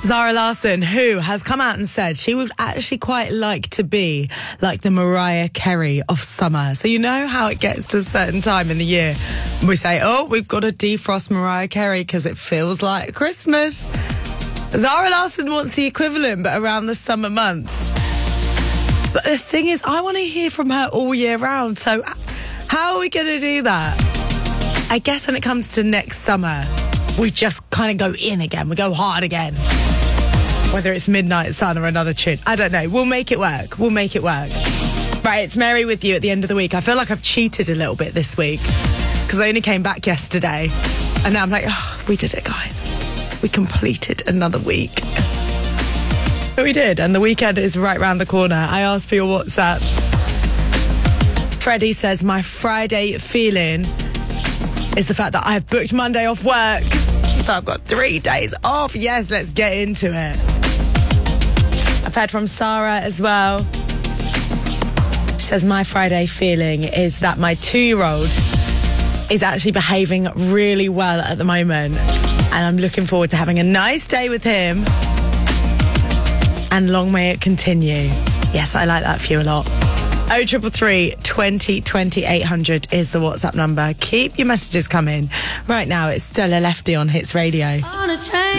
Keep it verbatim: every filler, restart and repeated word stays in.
Zara Larsson, who has come out and said she would actually quite like to be like the Mariah Carey of summer. So you know how it gets to a certain time in the year, we say, oh, we've got to defrost Mariah Carey because it feels like Christmas. Zara Larsson wants the equivalent, but around the summer months. But the thing is, I want to hear from her all year round. So how are we going to do that? I guess when it comes to next summer, we just kind of go in again. We go hard again. Whether it's Midnight Sun or another tune. I don't know. We'll make it work. We'll make it work. Right, it's Mary with you at the end of the week. I feel like I've cheated a little bit this week because I only came back yesterday. And now I'm like, oh, we did it, guys. We completed another week. But we did. And the weekend is right round the corner. I asked for your WhatsApps. Freddie says, my Friday feeling is the fact that I've booked Monday off work. So I've got three days off. Yes, let's get into it. I've heard from Sarah as well. She says, my Friday feeling is that my two-year-old is actually behaving really well at the moment. And I'm looking forward to having a nice day with him. And long may it continue. Yes, I like that for you a lot. oh triple three, twenty, twenty, eight hundred is the WhatsApp number. Keep your messages coming. Right now, it's Stella Lefty on Hits Radio.